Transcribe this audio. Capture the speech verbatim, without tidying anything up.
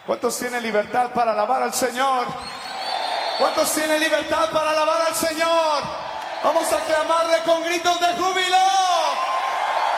¿Cuántos tienen libertad para alabar al Señor? ¿Cuántos tienen libertad para alabar al Señor? Vamos a clamarle con gritos de júbilo.